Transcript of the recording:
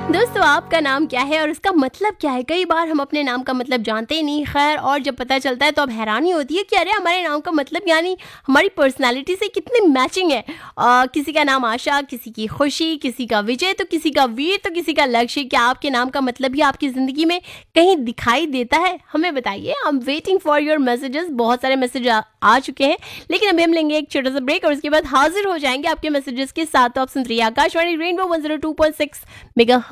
दोस्तों, आपका नाम क्या है और उसका मतलब क्या है? कई बार हम अपने नाम का मतलब जानते ही नहीं। खैर, और जब पता चलता है तो अब हैरानी होती है कि अरे हमारे नाम का मतलब यानी हमारी पर्सनैलिटी से कितनी मैचिंग है। किसी का नाम आशा, किसी की खुशी, किसी का विजय, तो किसी का वीर, तो किसी का लक्ष्य। क्या आपके नाम का मतलब भी आपकी ज़िंदगी में कहीं दिखाई देता है? हमें बताइए। I am waiting for your messages. बहुत सारे मैसेज आ चुके हैं, लेकिन अभी हम लेंगे एक छोटा सा ब्रेक और उसके बाद हाजिर हो जाएंगे आपके मैसेजेस के साथ। तो आप सुन रही हैं आकाशवाणी रेनबो 102.6 मेगा